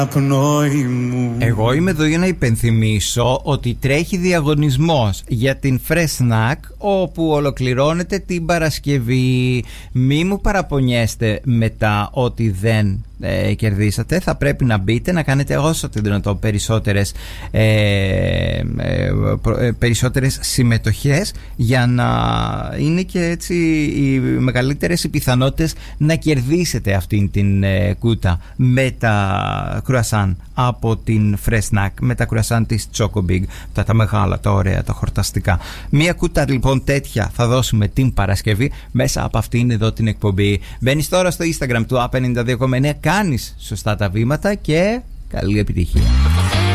Εγώ είμαι εδώ για να υπενθυμίσω ότι τρέχει διαγωνισμός για την Fresh Snack, όπου ολοκληρώνεται την Παρασκευή. Μη μου παραπονιέστε μετά ότι δεν κερδίσατε. Θα πρέπει να μπείτε, να κάνετε όσο το δυνατόν περισσότερες συμμετοχές, για να είναι και έτσι οι μεγαλύτερες οι πιθανότητες να κερδίσετε αυτήν την κούτα με τα κρουασάν από την Fresh Snack, με τα κρουασάν της Choco Big, τα μεγάλα, τα ωραία, τα χορταστικά. Μία κούτα λοιπόν τέτοια θα δώσουμε την Παρασκευή μέσα από αυτήν εδώ την εκπομπή. Μπαίνεις τώρα στο Instagram του A92,9, κάνεις σωστά τα βήματα και καλή επιτυχία.